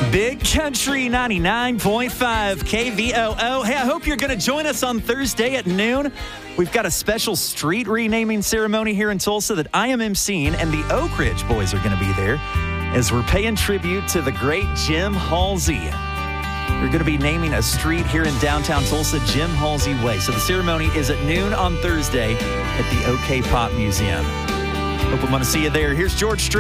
Big Country 99.5 KVOO. Hey, I hope you're going to join us on Thursday at noon. We've got a special street renaming ceremony here in Tulsa that I am emceeing, and the Oak Ridge boys are going to be there as we're paying tribute to the great Jim Halsey. We're going to be naming a street here in downtown Tulsa, Jim Halsey Way. So the ceremony is at noon on Thursday at the OK Pop Museum. Hope I'm going to see you there. Here's George Strait.